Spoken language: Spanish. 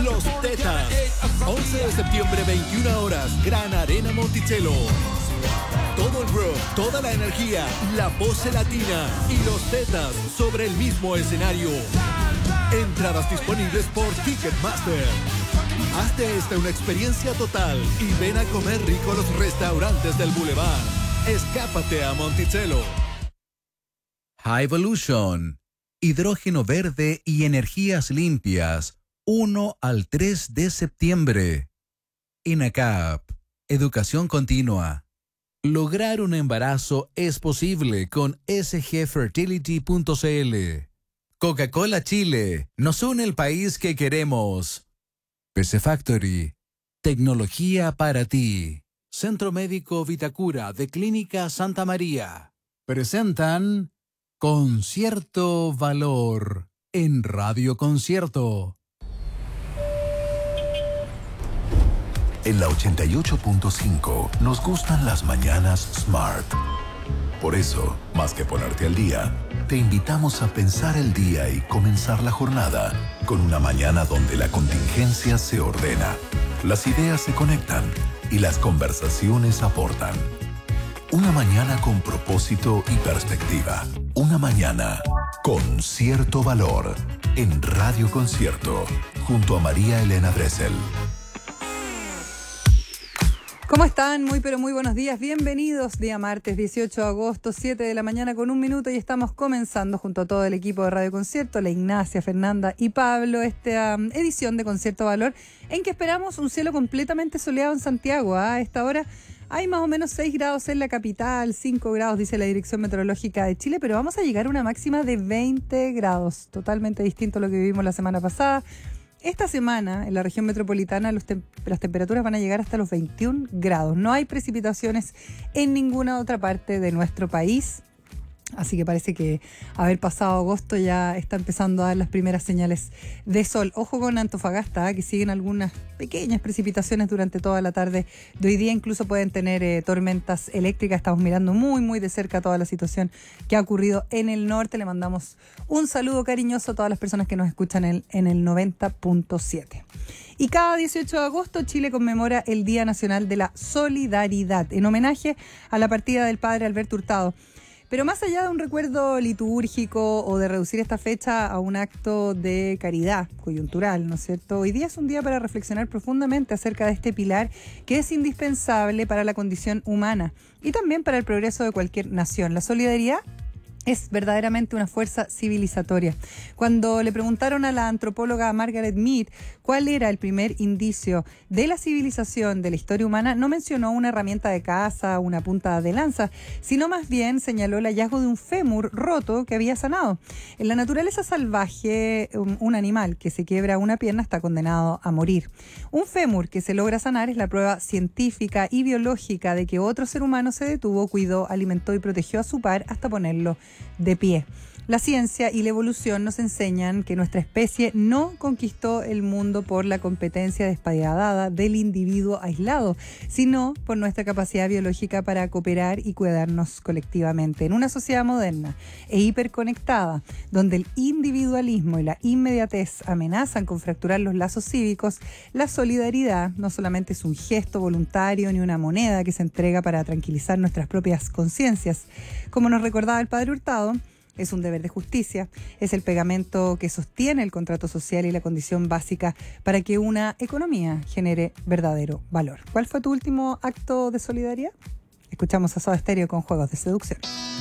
Los Tetas. 11 de septiembre, 21 horas, Gran Arena Monticello. Todo el rock, toda la energía, la pose latina y Los Tetas sobre el mismo escenario. Entradas disponibles por Ticketmaster. Haz de esta una experiencia total y ven a comer rico a los restaurantes del Boulevard. Escápate a Monticello. High Evolution. Hidrógeno verde y energías limpias. 1 al 3 de septiembre. INACAP. Educación continua. Lograr un embarazo es posible con sgfertility.cl. Coca-Cola Chile. Nos une el país que queremos. PC Factory. Tecnología para ti. Centro Médico Vitacura de Clínica Santa María. Presentan Concierto Valor en Radio Concierto. En la 88.5 nos gustan las mañanas Smart. Por eso, más que ponerte al día, te invitamos a pensar el día y comenzar la jornada con una mañana donde la contingencia se ordena, las ideas se conectan y las conversaciones aportan. Una mañana con propósito y perspectiva. Una mañana con cierto valor en Radio Concierto junto a María Elena Dressel. ¿Cómo están? Muy pero muy buenos días. Bienvenidos. Día martes 18 de agosto, 7 de la mañana con 1 minuto y estamos comenzando junto a todo el equipo de Radio Concierto, la Ignacia, Fernanda y Pablo, esta edición de Concierto Valor en que esperamos un cielo completamente soleado en Santiago. A esta hora hay más o menos 6 grados en la capital, 5 grados dice la Dirección Meteorológica de Chile, pero vamos a llegar a una máxima de 20 grados, totalmente distinto a lo que vivimos la semana pasada. Esta semana, en la región metropolitana, las temperaturas van a llegar hasta los 21 grados. No hay precipitaciones en ninguna otra parte de nuestro país. Así que parece que haber pasado agosto ya está empezando a dar las primeras señales de sol. Ojo con Antofagasta, que siguen algunas pequeñas precipitaciones durante toda la tarde de hoy día. Incluso pueden tener tormentas eléctricas. Estamos mirando muy de cerca toda la situación que ha ocurrido en el norte. Le mandamos un saludo cariñoso a todas las personas que nos escuchan en el 90.7. Y cada 18 de agosto Chile conmemora el Día Nacional de la Solidaridad, en homenaje a la partida del padre Alberto Hurtado. Pero más allá de un recuerdo litúrgico o de reducir esta fecha a un acto de caridad coyuntural, ¿no es cierto? Hoy día es un día para reflexionar profundamente acerca de este pilar que es indispensable para la condición humana y también para el progreso de cualquier nación. La solidaridad es verdaderamente una fuerza civilizatoria. Cuando le preguntaron a la antropóloga Margaret Mead cuál era el primer indicio de la civilización de la historia humana, no mencionó una herramienta de caza, una punta de lanza, sino más bien señaló el hallazgo de un fémur roto que había sanado. En la naturaleza salvaje, un animal que se quiebra una pierna está condenado a morir. Un fémur que se logra sanar es la prueba científica y biológica de que otro ser humano se detuvo, cuidó, alimentó y protegió a su par hasta ponerlo de pie. La ciencia y la evolución nos enseñan que nuestra especie no conquistó el mundo por la competencia despiadada del individuo aislado, sino por nuestra capacidad biológica para cooperar y cuidarnos colectivamente. En una sociedad moderna e hiperconectada, donde el individualismo y la inmediatez amenazan con fracturar los lazos cívicos, la solidaridad no solamente es un gesto voluntario ni una moneda que se entrega para tranquilizar nuestras propias conciencias. Como nos recordaba el padre Hurtado, es un deber de justicia, es el pegamento que sostiene el contrato social y la condición básica para que una economía genere verdadero valor. ¿Cuál fue tu último acto de solidaridad? Escuchamos a Soda Stereo con Juegos de Seducción.